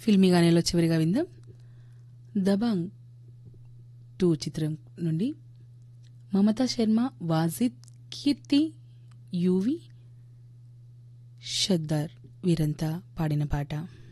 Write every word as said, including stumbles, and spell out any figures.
ఫిల్మీ గానేలో చివరిగా విందాం దబాంగ్ టూ చిత్రం నుండి మమతా శర్మ, వాజిద్, కీర్తి, యువి, షద్దార్ వీరంతా పాడిన పాట.